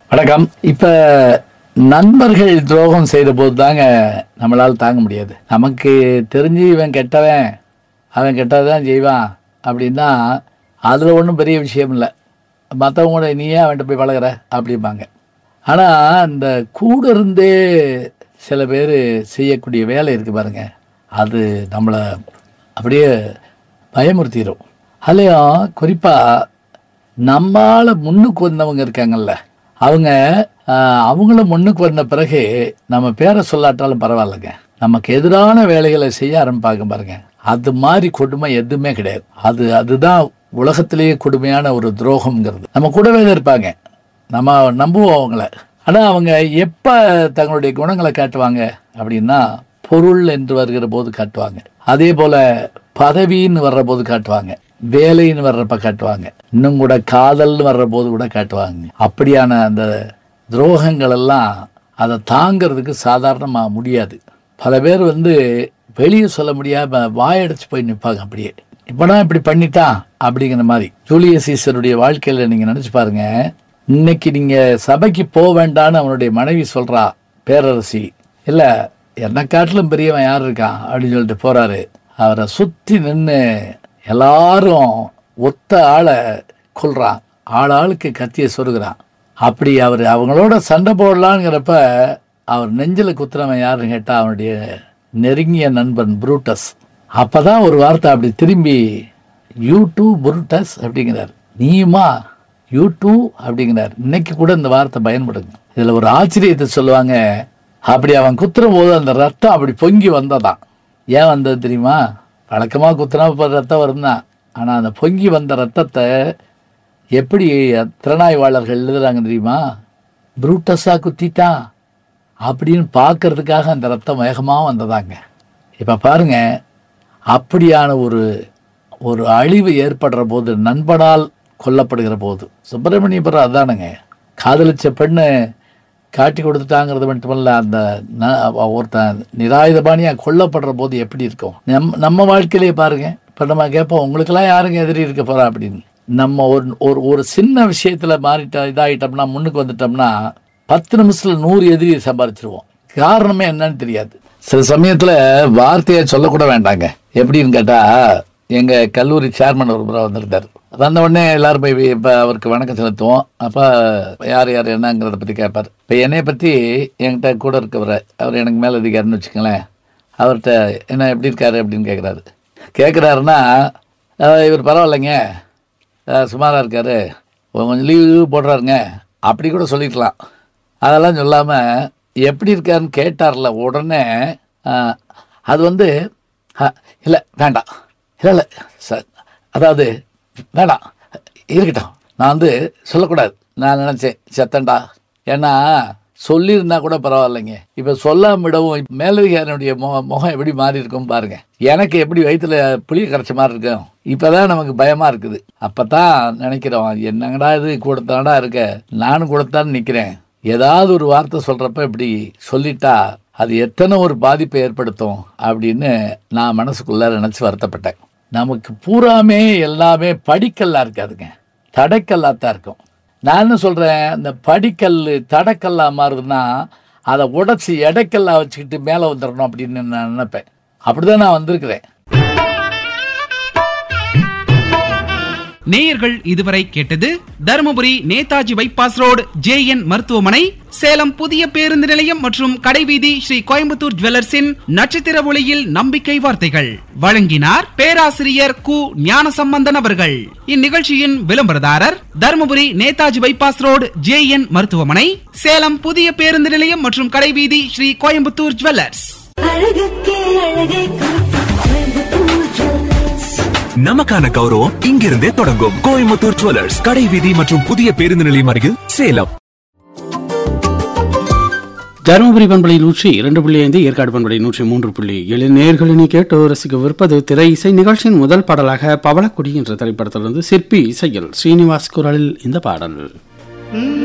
வணக்கம். இப்ப நண்பர்கள் துரோகம் செய்த போது தாங்க நம்மளால தாங்க முடியாது. நமக்கு தெரிஞ்சு இவன் கெட்டவன், அவன் கெட்டதான் செய்வான் அப்படின்னா அதுல ஒன்றும் பெரிய விஷயம் இல்லை. மற்றவங்க கூட நீயே அவன்கிட்ட போய் பழகுற அப்படிம்பாங்க. ஆனால் இந்த கூட இருந்தே சில பேர் செய்யக்கூடிய வேலை இருக்கு பாருங்க, அது நம்மளை அப்படியே பயமுறுத்திடும். அதுலேயும் குறிப்பாக நம்மால் முன்னுக்கு வந்தவங்க இருக்காங்கல்ல, அவங்கள முன்னுக்கு வந்த பிறகு நம்ம பேரை சொல்லாட்டாலும் பரவாயில்லைங்க, நமக்கு எதிரான வேலைகளை செய்ய ஆரம்பிப்பாங்க பாருங்க. அது மாதிரி கொடுமை எதுவுமே கிடையாது. அதுதான் உலகத்திலேயே கொடுமையான ஒரு துரோகம்ங்கிறது. நம்ம கூடவே இருப்பாங்க, நம்ம நம்புவோம் அவங்கள. ஆனால் அவங்க எப்போ தங்களுடைய குணங்களை காட்டுவாங்க அப்படின்னா, பொருள் என்று வருகிற போது காட்டுவாங்க, அதே போல பதவின்னு வர்ற போது காட்டுவாங்க, வேலைன்னு வர்றப்ப காட்டுவாங்க, இன்னும் கூட காதல்னு வர்ற போது கூட காட்டுவாங்க. அப்படியான அந்த துரோகங்கள் எல்லாம் அதை தாங்கிறதுக்கு சாதாரணமாக முடியாது. பல பேர் வெளியே சொல்ல முடியாம வாயடைச்சு போய் நிற்பாங்க. அப்படியே இப்படா இப்படி பண்ணிட்டான் அப்படிங்கிற மாதிரி. ஜூலியஸ் சீசருடைய வாழ்க்கையில நீங்க நினைச்சு பாருங்க. இன்னைக்கு நீங்க சபைக்கு போக வேண்டான்னு அவனுடைய மனைவி சொல்றா, பேரரசி. இல்ல, என்ன காட்டிலும் பெரியவன் யார் இருக்கான் அப்படின்னு சொல்லிட்டு போறாரு. அவரை சுத்தி நின்று எல்லாரும் ஒத்த ஆளை கொல்றான், ஆளுக்கு கத்தியை சொருகிறான். அப்படி அவங்களோட சண்டை போடலான்ங்கிறப்ப அவர் நெஞ்சில குத்துறவன் யாருன்னு கேட்டா அவனுடைய நெருங்கிய நண்பன் புரூட்டஸ். அப்பதான் ஒரு வார்த்தை அப்படி திரும்பி, யூ டூ புரூட்டஸ் அப்படிங்கிறார். நீயுமா யூ டூ அப்படிங்கிறார். இன்னைக்கு கூட இந்த வார்த்தை பயன்படுங்க. இதுல ஒரு ஆச்சரியத்தை சொல்லுவாங்க. அப்படி அவன் குத்துற போது அந்த ரத்தம் அப்படி பொங்கி வந்ததான். ஏன் வந்தது தெரியுமா? வழக்கமா குத்துனா இப்போ ரத்தம் வருந்தான். ஆனா அந்த பொங்கி வந்த ரத்தத்தை எப்படி திறனாய்வாளர்கள் எழுதுறாங்க தெரியுமா? புரூட்டஸா குத்திட்டான் அப்படின்னு பார்க்கறதுக்காக அந்த ரத்தம் வேகமாக வந்ததாங்க. இப்போ பாருங்க, அப்படியான ஒரு அழிவு ஏற்படுற போது, நண்பனால் கொல்லப்படுகிற போது, சுப்பிரமணியபுரம் அதானுங்க, காதலிச்ச பெண்ணு காட்டி கொடுத்துட்டாங்கிறது மட்டுமல்ல, அந்த ஒருத்தன் நிராயுதபாணியாக கொல்லப்படுற போது எப்படி இருக்கும்? நம்ம வாழ்க்கையிலே பாருங்க. இப்போ நம்ம கேட்போம், உங்களுக்கெல்லாம் யாருங்க எதிரி இருக்க போறா அப்படின்னு. நம்ம ஒரு சின்ன விஷயத்துல இதாகிட்டோம்னா, முன்னுக்கு வந்துட்டோம்னா 10 நிமிஷத்துல 100 எதிரியை சம்பாதிச்சிருவோம். காரணமே என்னன்னு தெரியாது. சில சமயத்துல வார்த்தையை சொல்லக்கூட வேண்டாங்க. எப்படின்னு கேட்டா, எங்க கல்லூரி சேர்மன் ஒரு முறை வந்திருந்தார். வந்த உடனே எல்லாரும் போய் இப்போ அவருக்கு வணக்கம் செலுத்துவோம். அப்போ யார் யார் என்னங்கிறத பற்றி கேட்பார். இப்போ என்னைய பற்றி என்கிட்ட கூட இருக்கவர், அவர் எனக்கு மேலே அதிகாரின்னு வச்சுக்கங்களேன். அவர்கிட்ட என்ன எப்படி இருக்காரு அப்படின்னு கேட்குறாருன்னா, இவர் பரவாயில்லைங்க, சுமாராக இருக்காரு, கொஞ்சம் லீவு போடுறாருங்க அப்படி கூட சொல்லிக்கலாம். அதெல்லாம் சொல்லாமல் எப்படி இருக்காருன்னு கேட்டார்ல உடனே, அது இல்லை வேண்டாம், இல்லை சார், அதாவது வேண்டாம் இருக்கட்டும், நான் சொல்லக்கூடாது, நான் நினச்சேன் செத்தண்டா. ஏன்னா சொல்லியிருந்தா கூட பரவாயில்லைங்க, இப்போ சொல்லாமடவும் மேலதிகாரியுடைய முகம் எப்படி மாறி இருக்கும் பாருங்க. எனக்கு எப்படி வயிற்றுல புளிய கரைச்ச மாதிரி இருக்கும். இப்போதான் நமக்கு பயமாக இருக்குது. அப்போ தான் நினைக்கிறோம், என்னங்கடா இது கூடத்தாண்டா இருக்க, நானும் கூடத்தான் நிற்கிறேன். ஏதாவது ஒரு வார்த்தை சொல்கிறப்ப இப்படி சொல்லிட்டா அது எத்தனை ஒரு பாதிப்பை ஏற்படுத்தும் அப்படின்னு நான் மனசுக்குள்ளே நினச்சி வருத்தப்பட்டேன். நமக்கு பூராமே எல்லாமே படிக்கல்லா இருக்காதுங்க, தடைக்கல்லாத்தான் இருக்கும். நான் என்ன சொல்கிறேன், இந்த படிக்கல் தடைக்கல்லா மாறுதுன்னா அதை உடச்சி எடைக்கல்லா வச்சுக்கிட்டு மேலே வந்துடணும் அப்படின்னு நான் நினைப்பேன். அப்படிதான் நான் வந்திருக்கிறேன். நேயர்கள் இதுவரை கேட்டது Dharmapuri Netaji bypass road JN மருத்துவமனை, சேலம் புதிய பேருந்து நிலையம் மற்றும் கடைவீதி ஸ்ரீ கோயம்புத்தூர் ஜுவல்லர்ஸின் நட்சத்திர ஒளியில் நம்பிக்கை வார்த்தைகள். வழங்கினார் பேராசிரியர் கு ஞானசம்பந்தன் அவர்கள். இந்நிகழ்ச்சியின் விளம்பரதாரர் Dharmapuri Netaji bypass road JN மருத்துவமனை, சேலம் புதிய பேருந்து நிலையம் மற்றும் கடைவீதி ஸ்ரீ கோயம்புத்தூர் ஜுவல்லர்ஸ். நமக்கான கௌரவம் இங்கிருந்தே தொடங்கும். கோயம்புத்தூர் ஜுவல்லர்ஸ், கடைவீதி மற்றும் புதிய பேருந்து நிலையம் அருகில், சேலம். தருமபுரி பண்பலை 102.5, ஏற்காடு பண்பலை 103.7 நேயர்களினி கேட்டு ரசிக்கவிருப்பது திரை இசை நிகழ்ச்சியின் முதல் பாடலாக பவளக்குடி என்ற திரைப்படத்திலிருந்து சிற்பி இசையில் ஸ்ரீனிவாஸ் குரலில் இந்த பாடல்.